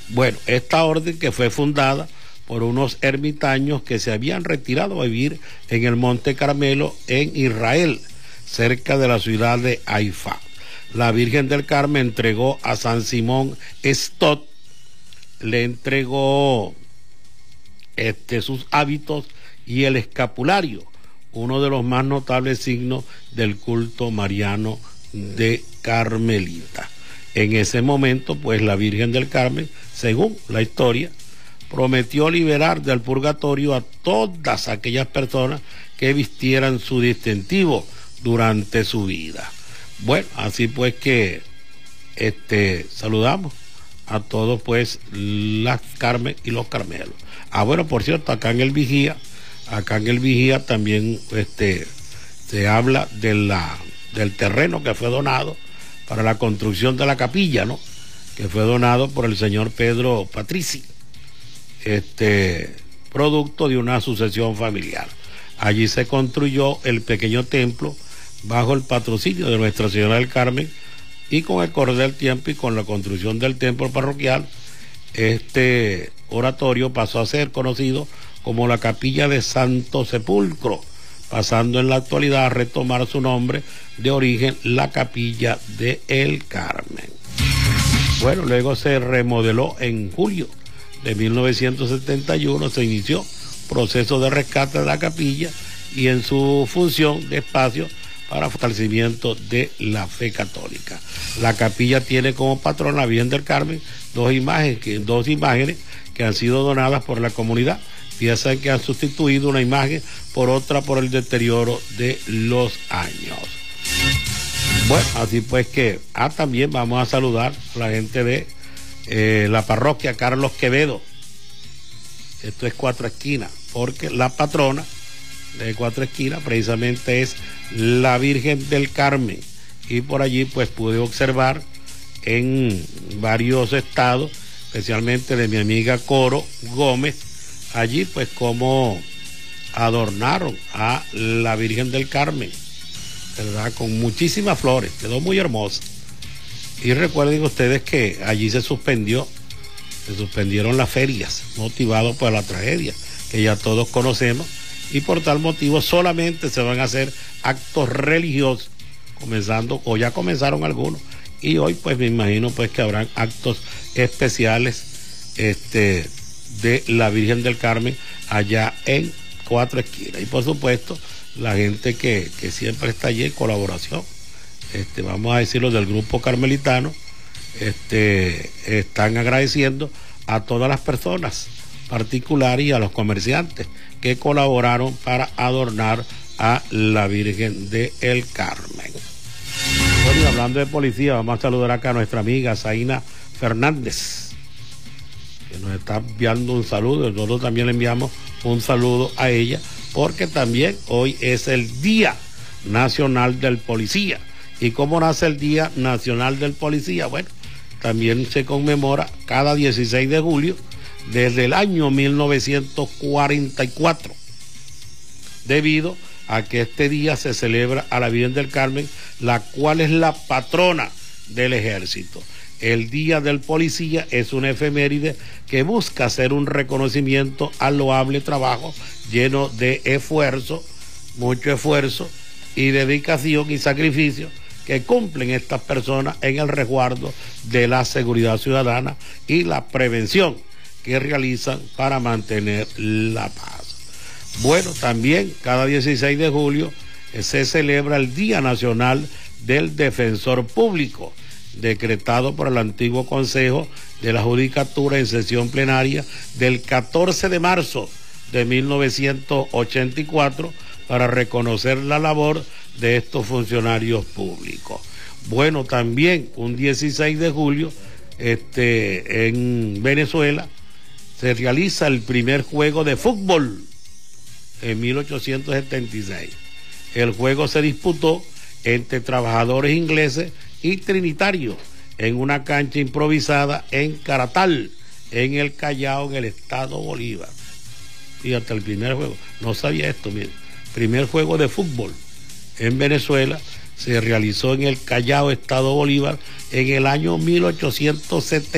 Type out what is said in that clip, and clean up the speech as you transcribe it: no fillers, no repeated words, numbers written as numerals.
Bueno, esta orden que fue fundada por unos ermitaños que se habían retirado a vivir en el Monte Carmelo en Israel, cerca de la ciudad de Haifa. La Virgen del Carmen entregó a San Simón Stott, le entregó sus hábitos y el escapulario, uno de los más notables signos del culto mariano de Carmelita. En ese momento, pues la Virgen del Carmen, según la historia, prometió liberar del purgatorio a todas aquellas personas que vistieran su distintivo durante su vida. Bueno, así pues que saludamos a todos pues las Carmen y los Carmelos. Bueno, por cierto, acá en el Vigía también se habla del terreno que fue donado para la construcción de la capilla, ¿no? Que fue donado por el señor Pedro Patrici, producto de una sucesión familiar. Allí se construyó el pequeño templo bajo el patrocinio de Nuestra Señora del Carmen, y con el correr del tiempo y con la construcción del templo parroquial, este oratorio pasó a ser conocido como la Capilla de Santo Sepulcro, pasando en la actualidad a retomar su nombre de origen, la Capilla de El Carmen. Bueno, luego se remodeló en julio de 1971, se inició proceso de rescate de la capilla y en su función de espacio para fortalecimiento de la fe católica. La capilla tiene como patrona la Virgen del Carmen, dos imágenes que han sido donadas por la comunidad, piensan que han sustituido una imagen por otra por el deterioro de los años. Bueno, así pues que también vamos a saludar a la gente de la parroquia Carlos Quevedo. Esto es Cuatro Esquinas, porque la patrona de Cuatro Esquinas precisamente es la Virgen del Carmen, y por allí pues pude observar en varios estados, especialmente de mi amiga Coro Gómez, allí pues cómo adornaron a la Virgen del Carmen, ¿verdad? Con muchísimas flores, quedó muy hermosa. Y recuerden ustedes que allí se suspendieron las ferias, motivado por la tragedia que ya todos conocemos, y por tal motivo solamente se van a hacer actos religiosos, comenzando, o ya comenzaron algunos, y hoy pues me imagino pues que habrán actos especiales de la Virgen del Carmen allá en Cuatro Esquinas. Y por supuesto la gente que siempre está allí en colaboración, vamos a decirlo, del grupo carmelitano, están agradeciendo a todas las personas particulares y a los comerciantes que colaboraron para adornar a la Virgen del Carmen. Bueno, y hablando de policía, vamos a saludar acá a nuestra amiga Zaina Fernández, que nos está enviando un saludo. Nosotros también le enviamos un saludo a ella, porque también hoy es el Día Nacional del Policía. ¿Y cómo nace el Día Nacional del Policía? Bueno, también se conmemora cada 16 de julio desde el año 1944, debido a que este día se celebra a la Virgen del Carmen, la cual es la patrona del ejército. El Día del Policía es una efeméride que busca hacer un reconocimiento al loable trabajo lleno de esfuerzo, mucho esfuerzo y dedicación y sacrificio que cumplen estas personas en el resguardo de la seguridad ciudadana y la prevención que realizan para mantener la paz. Bueno, también cada 16 de julio se celebra el Día Nacional del Defensor Público, decretado por el antiguo Consejo de la Judicatura en sesión plenaria del 14 de marzo de 1984, para reconocer la labor de estos funcionarios públicos. Bueno, también un 16 de julio en Venezuela se realiza el primer juego de fútbol en 1876. El juego se disputó entre trabajadores ingleses y trinitarios en una cancha improvisada en Caratal, en el Callao, en el estado Bolívar. Fíjate, el primer juego, no sabía esto, miren, primer juego de fútbol en Venezuela se realizó en el Callao, estado Bolívar, en el año 1870.